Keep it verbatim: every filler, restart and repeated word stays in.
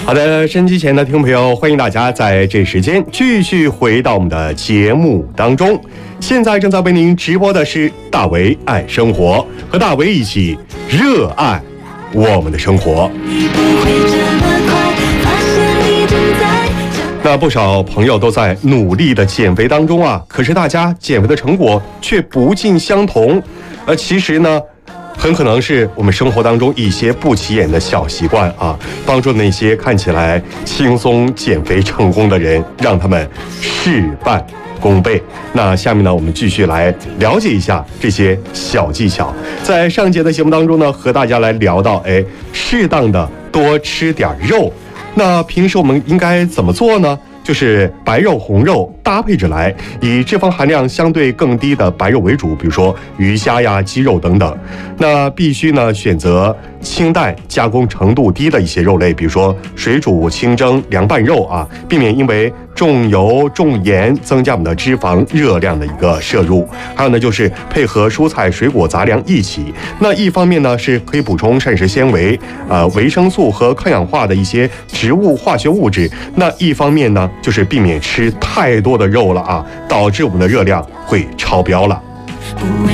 好的，收音机前的听众朋友，欢迎大家在这时间继续回到我们的节目当中。现在正在为您直播的是大为爱生活，和大为一起热爱我们的生活。那不少朋友都在努力的减肥当中啊，可是大家减肥的成果却不尽相同。呃，其实呢，很可能是我们生活当中一些不起眼的小习惯啊，帮助那些看起来轻松减肥成功的人，让他们事半功倍。那下面呢，我们继续来了解一下这些小技巧。在上节的节目当中呢，和大家来聊到，哎，适当的多吃点肉。那平时我们应该怎么做呢？就是白肉红肉搭配着来，以脂肪含量相对更低的白肉为主，比如说鱼虾呀、鸡肉等等。那必须呢选择清淡、加工程度低的一些肉类，比如说水煮、清蒸、凉拌肉啊，避免因为重油重盐增加我们的脂肪热量的一个摄入。还有呢，就是配合蔬菜水果杂粮一起，那一方面呢是可以补充膳食纤维、呃维生素和抗氧化的一些植物化学物质，那一方面呢就是避免吃太多的肉了啊，导致我们的热量会超标了。